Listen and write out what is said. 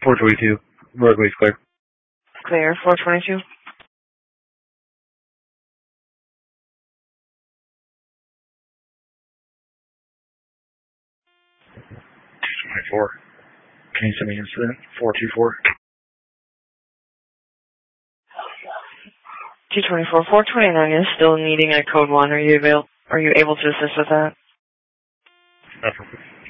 422. Roadway's clear. Clear, 422. 224. Can you send me incident? 424. 224, 429 is still needing a code 1. Are you able to assist with that? That's perfect.